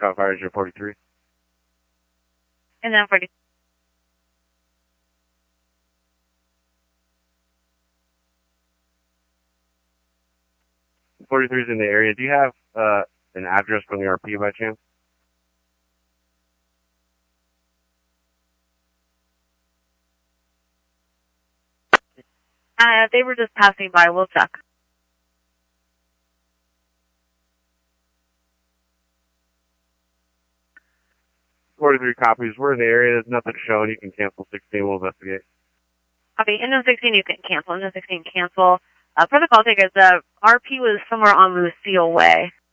Call Fire Engine 43. And then 40. 43 is in the area. Do you have an address from the RP by chance? They were just passing by. We'll check. 43 copies. We're in the area. There's nothing showing. You can cancel 16. We'll investigate. Copy. Engine 16, you can cancel. Engine 16, cancel. Protocol takers, the RP was somewhere on Lucille Way.